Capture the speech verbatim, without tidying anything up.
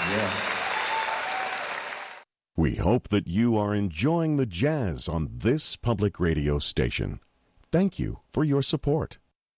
Yeah. We hope that you are enjoying the jazz on this public radio station. Thank you for your support.